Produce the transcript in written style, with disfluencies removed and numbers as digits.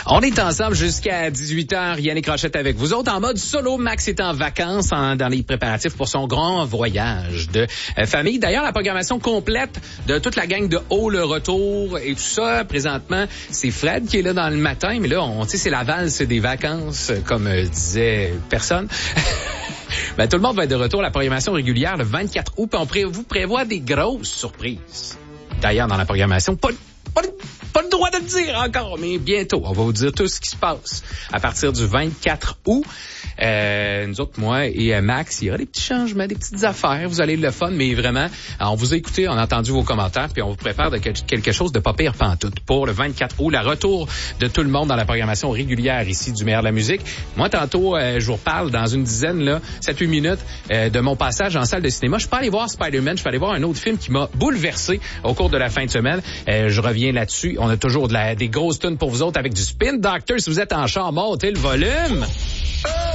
On est ensemble jusqu'à 18h. Yannick Rochette avec vous autres en mode solo. Max est en vacances dans les préparatifs pour son grand voyage de famille. D'ailleurs, la programmation complète de toute la gang de Haut le retour et tout ça, présentement, c'est Fred qui est là dans le matin. Mais là, on sait, c'est la valse des vacances, comme disait personne. Ben, tout le monde va être de retour à la programmation régulière le 24 août. Puis on vous prévoit des grosses surprises. D'ailleurs, dans la programmation, pas le droit de le dire encore, mais bientôt, on va vous dire tout ce qui se passe à partir du 24 août. Nous autres, moi et Max, il y aura des petits changements, des petites affaires. Vous allez le fun, mais vraiment, on vous a écouté, on a entendu vos commentaires, puis on vous prépare de quelque chose de pas pire pantoute pour le 24 août, le retour de tout le monde dans la programmation régulière ici du Meilleur de la musique. Moi, tantôt, je vous reparle dans une dizaine, 7-8 minutes, de mon passage en salle de cinéma. Je suis pas allé voir Spider-Man, je suis allé voir un autre film qui m'a bouleversé au cours de la fin de semaine. Je reviens là-dessus. On a toujours des grosses tunes pour vous autres avec du Spin Doctor. Si vous êtes en char, montez le volume.